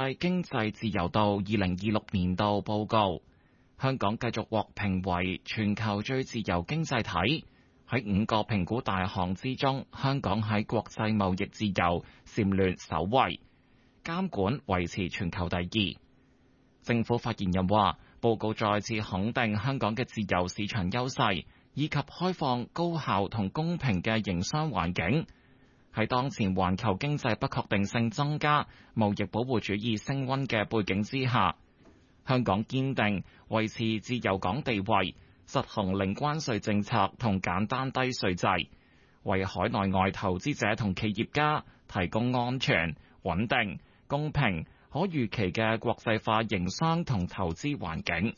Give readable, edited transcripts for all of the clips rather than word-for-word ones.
際經濟自由度2026年度報告，香港繼續獲評為全球最自由經濟體。喺5個評估大項之中，香港喺國際貿易自由蟬聯首位，監管維持全球第二。政府發言人話，報告再次肯定香港嘅自由市場優勢，以及開放、高效同公平嘅營商環境。喺當前環球經濟不確定性增加、貿易保護主義升溫嘅背景之下，香港堅定維持自由港地位，實行零關稅政策同簡單低稅制，為海內外投資者同企業家提供安全、穩定、公平、可預期嘅國際化營商同投資環境。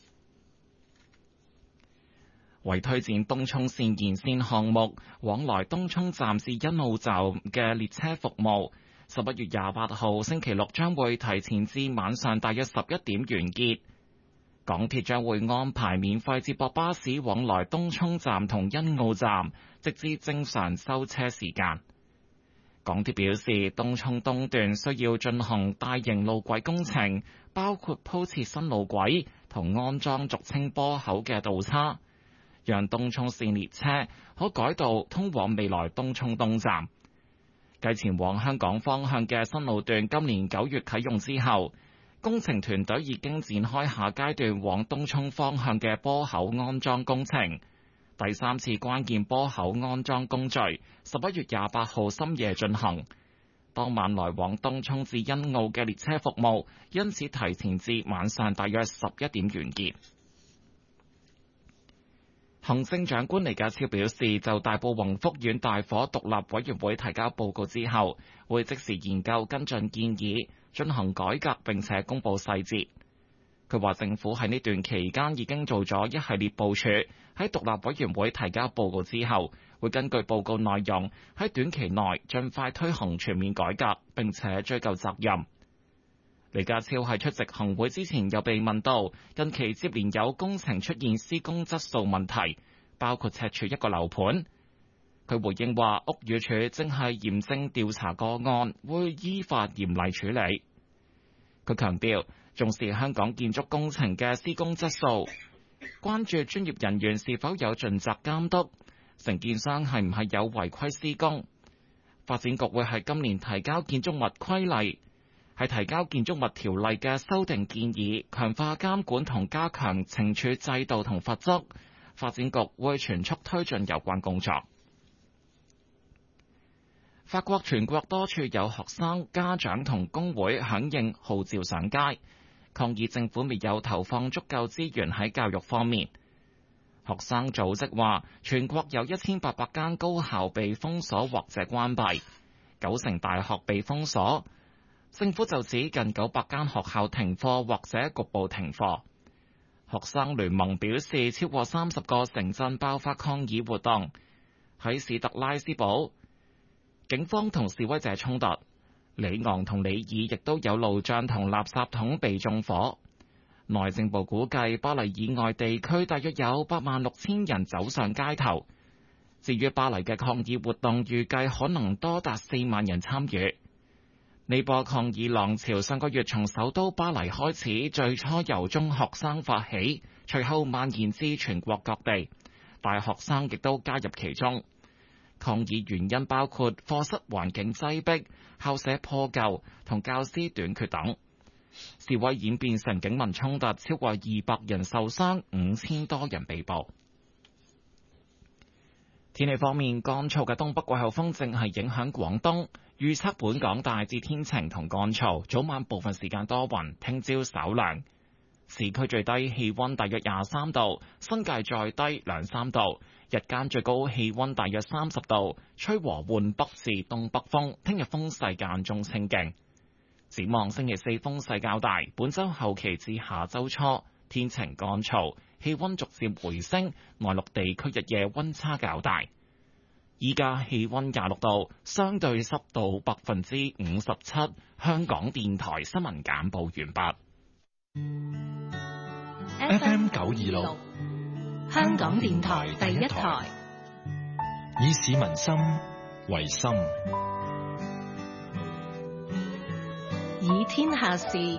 為推展東涌綫延綫項目，往來東涌站至欣澳站嘅列車服務，11月28號星期六將會提前至晚上大約11點完結。港鐵將會安排免費接駁巴士往來東涌站同欣澳站，直至正常收車時間。港鐵表示，東涌東段需要進行大型路軌工程，包括鋪設新路軌同安裝俗稱波口嘅道岔，讓東涌綫列車可改道通往未來東涌東站。繼前往香港方向嘅新路段今年9月啟用之後，工程團隊已經展開下階段往東涌方向嘅波口安裝工程。第3次關鍵波口安裝工序11月28號深夜進行，當晚來往東涌至欣澳嘅列車服務因此提前至晚上大約11點完結。行政長官李家超表示，就大埔宏福苑大火獨立委員會提交報告之後，會即時研究跟進建議，進行改革並且公佈細節。佢話政府喺呢段期間已經做咗一系列部署，喺獨立委員會提交報告之後，會根據報告內容喺短期內盡快推行全面改革並且追究責任。李家超喺出席行會之前又被問到，近期接連有工程出現施工質素問題，包括赤柱一個樓盤。佢回應話，屋宇署正係嚴正調查個案，會依法嚴厲處理。佢強調重視香港建築工程嘅施工質素，關注專業人員是否有盡責監督，承建商係唔係有違規施工。發展局會喺今年提交建築物規例，係提交建築物條例嘅修訂建議，強化監管同加強懲處制度同罰則。發展局會全速推進有關工作。法國全國多處有學生、家長同工會響應號召上街，抗議政府未有投放足夠資源喺教育方面。學生組織話，全國有1800間高校被封鎖或者關閉，90%大學被封鎖。政府就指近900間學校停課或者局部停課。學生聯盟表示，超過30個城鎮爆發抗議活動。喺史特拉斯堡，警方同示威者衝突；里昂同里爾亦都有路障同垃圾桶被縱火。內政部估計，巴黎以外地區大約有86000人走上街頭。至於巴黎嘅抗議活動，預計可能多達4萬人參與。呢波抗議浪潮上個月從首都巴黎開始，最初由中學生發起，隨後蔓延至全國各地，大學生亦都加入其中。抗議原因包括課室環境擠迫、校舍破舊同教師短缺等。示威演變成警民衝突，超過200人受傷，5000多人被捕。天氣方面，乾燥嘅東北季候風正係影響廣東，預測本港大致天晴同乾燥，早晚部分時間多雲，聽朝稍涼。市區最低氣溫大約23度，新界再低2-3度，日間最高氣溫大約30度，吹和緩北至東北風，聽日風勢間中清勁。展望星期四風勢較大，本週後期至下週初天晴乾燥，氣溫逐漸回升，內陸地區日夜溫差較大。依家氣溫26度，相對濕度57%。香港電台新聞簡報完畢。 FM 926，香港電台第一台，以市民心為心， 以天下事